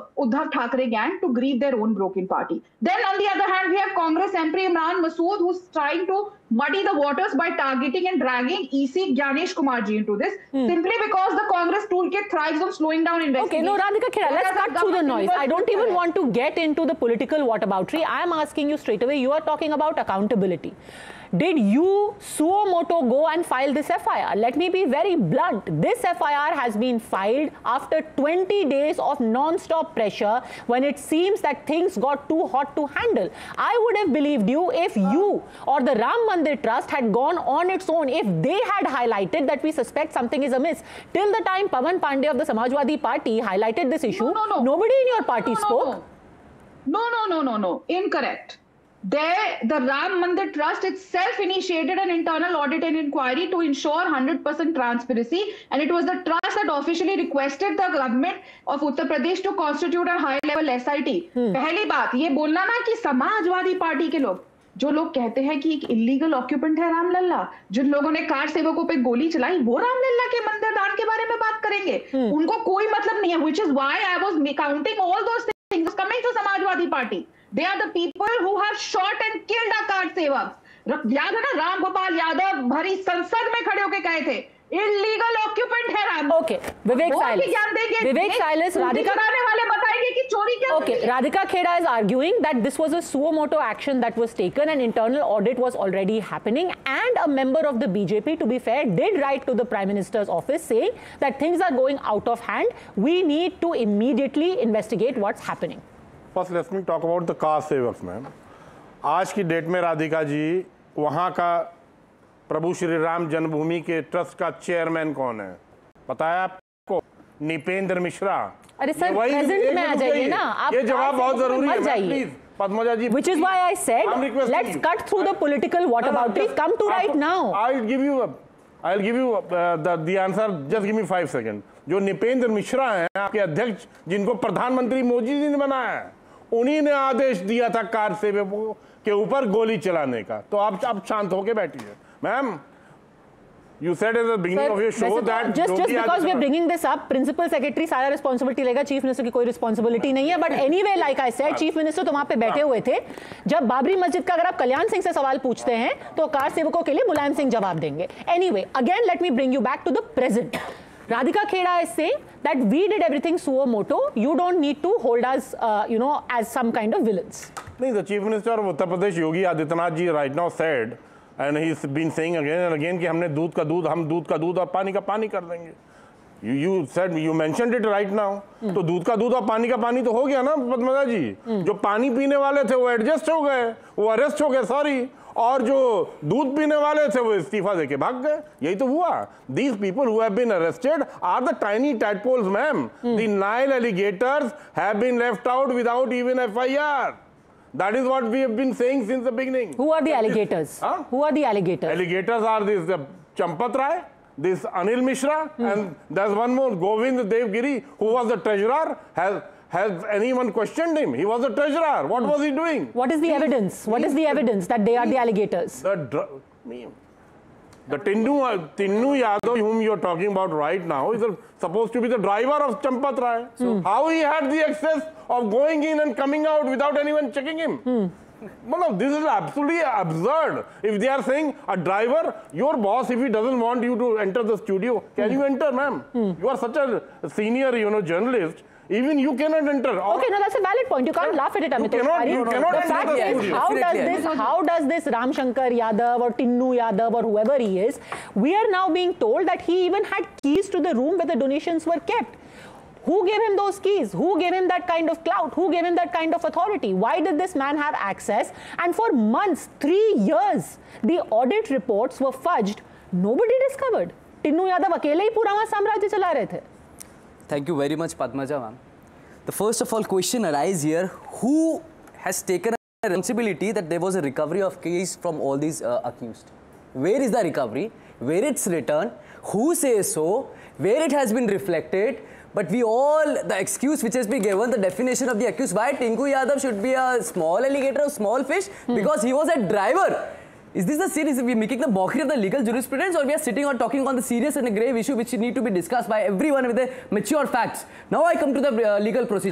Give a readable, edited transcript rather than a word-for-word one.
Uddhav Thackeray gang to grieve their own broken party. Then on the other hand, we have Congress MP Imran Masood, who's trying to muddy the waters by targeting and dragging EC Gyanesh Kumarji into this, simply because the Congress toolkit thrives on slowing down investigations. Okay, no, Radhika Khera, let's cut through the noise. I don't even want to get into the political whataboutery. I am asking you straight away, you are talking about accountability. Did you, suo moto, go and file this FIR? Let me be very blunt. This FIR has been filed after 20 days of non-stop pressure when it seems that things got too hot to handle. I would have believed you if you or the Ram Mandir Trust had gone on its own, if they had highlighted that we suspect something is amiss. Till the time Pawan Pandey of the Samajwadi Party highlighted this issue, nobody in your party spoke. No. Incorrect. The Ram Mandir Trust itself initiated an internal audit and inquiry to ensure 100% transparency, and it was the trust that officially requested the government of Uttar Pradesh to constitute a high-level SIT. पहली बात ये बोलना ना कि Samajwadi party के लोग जो लोग कहते हैं कि एक इलीगल ऑक्यूपेंट है रामलल्ला, जिन लोगों ने कार सेवकों पे गोली चलाई, वो रामलल्ला के मंदिर दान के बारे में बात करेंगे, उनको कोई मतलब नहीं है. Which is why I was counting all those things coming to Samajwadi Party. They are the people who have shot and killed our car sevaks. याद है ना, राम गोपाल यादव भरी संसद में खड़े होके कहे थे इलीगल ऑक्यूपेंट है Ram. Okay, Vivek Silas, Radhika वाले बताएंगे कि चोरी क्या. Okay, Radhika Khera is arguing that this was a suo moto action that was taken, an internal audit was already happening, and a member of the BJP, to be fair, did write to the Prime Minister's office saying that things are going out of hand. We need to immediately investigate what's happening. First, let me talk about the car sevaks, ma'am. आज की date में राधिका जी, वहाँ का प्रभु श्री राम जन्मभूमि के trust का chairman कौन है? पता है आपको? निपेंद्र मिश्रा. अरे सर, प्रेजेंट में आ जाइए ना. ये जवाब बहुत जरूरी है, please. Padmaja ji, which is why I said let's cut through the political whataboutery. Come to right now. I'll give you the answer. Just give me 5 seconds. जो निपेंद्र मिश्रा हैं, आपके अध्यक्ष, जिनको प्रधानमंत्री मोदी जी ने बनाया है, उन्हीं ने आदेश दिया था कार सेवकों के ऊपर गोली चलाने का. तो आप शांत होके बैठिए. Ma'am, you said at the beginning of your show that just because we are bringing this up, principal secretary सारा responsibility लेगा, chief minister की कोई responsibility नहीं है. But anyway, like I said, chief minister तो वहाँ पे बैठे हुए थे. जब बाबरी मस्जिद का अगर आप कल्याण सिंह से सवाल पूछते हैं, तो कार सेवकों के लिए मुलायम सिंह जवाब देंगे. Anyway, again, let me bring you back to the present. Radhika Khera is saying that we did everything suo moto. You don't need to hold us, as some kind of villains. No, the Chief Minister of Uttar Pradesh, Yogi Adityanath ji, right now said, and he's been saying again and again कि हमने दूध का दूध, हम दूध का दूध और पानी का पानी कर देंगे. You mentioned it right now. तो दूध का दूध और पानी का पानी तो हो गया ना पद्मजा जी. जो पानी पीने वाले थे वो एडजस्ट हो गए, वो अरेस्ट हो गए, सॉरी. और जो दूध पीने वाले थे वो इस्तीफा देके भाग गए. यही तो हुआ. These people who have been arrested are the tiny tadpoles, ma'am. The Nile alligators have been left out without even FIR. That is what we have been saying since the beginning. Who are the alligators? Who are the alligators? Alligators are this Champat Rai, this Anil Mishra, and there's one more, Govind Devgiri, who was the treasurer. Has anyone questioned him? He was the treasurer. What was he doing? What is the evidence? What is the evidence that they are the alligators? The Tinnu Yadav, whom you are talking about right now, is supposed to be the driver of Champat Rai. So how he had the access of going in and coming out without anyone checking him? No, this is absolutely absurd. If they are saying a driver, your boss, if he doesn't want you to enter the studio, can you enter, ma'am? You are such a senior, journalist. Even you cannot enter. Okay, no, that's a valid point. You can't laugh at it, Amitosh. You cannot the fact is, how does this Ram Shankar Yadav or Tinnu Yadav or whoever he is, we are now being told that he even had keys to the room where the donations were kept. Who gave him those keys? Who gave him that kind of clout? Who gave him that kind of authority? Why did this man have access? And for months, 3 years, the audit reports were fudged. Nobody discovered. Tinnu Yadav अकेले ही पूरा वहाँ साम्राज्य चला रहे थे. Thank you very much, Padmaja ma'am. The first of all question arises here, who has taken a responsibility that there was a recovery of keys from all these accused? Where is the recovery? Where it's returned? Who says so? Where it has been reflected? But the excuse which has been given, the definition of the accused, why Tinku Yadav should be a small alligator, a small fish? Because he was a driver. Is this a serious, we are making the mockery of the legal jurisprudence, or we are sitting or talking on the serious and a grave issue which need to be discussed by everyone with the mature facts? Now I come to the legal procedure.